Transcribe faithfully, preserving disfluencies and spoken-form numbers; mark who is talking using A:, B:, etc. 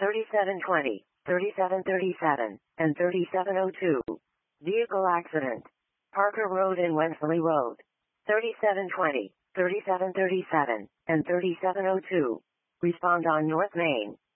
A: thirty-seven twenty, thirty-seven thirty-seven, and thirty-seven oh two. Vehicle accident. Parker Road and Wensley Road. thirty-seven twenty, thirty-seven thirty-seven, and thirty-seven oh two. Respond on North Main.